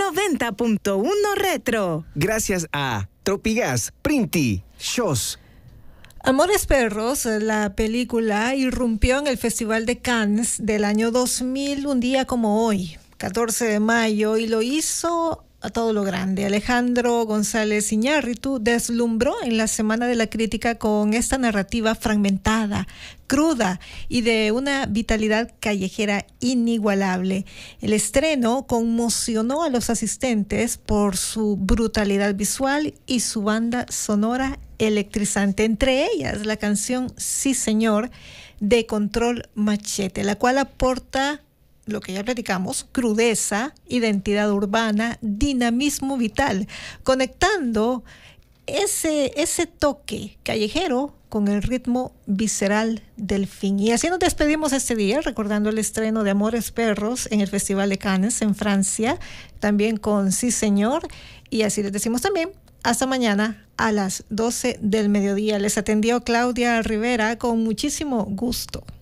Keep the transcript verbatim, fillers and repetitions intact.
noventa punto uno Retro. Gracias a Tropigas, Printi, Shows. Amores Perros, la película, irrumpió en el Festival de Cannes del año dos mil, un día como hoy, catorce de mayo, y lo hizo a todo lo grande. Alejandro González Iñárritu deslumbró en la Semana de la Crítica con esta narrativa fragmentada, cruda y de una vitalidad callejera inigualable. El estreno conmocionó a los asistentes por su brutalidad visual y su banda sonora electrizante, entre ellas la canción Sí Señor de Control Machete, la cual aporta lo que ya platicamos: crudeza, identidad urbana, dinamismo vital, conectando ese, ese toque callejero con el ritmo visceral del fin. Y así nos despedimos este día, recordando el estreno de Amores Perros en el Festival de Cannes en Francia, también con Sí Señor, y así les decimos también hasta mañana a las doce del mediodía. Les atendió Claudia Rivera con muchísimo gusto.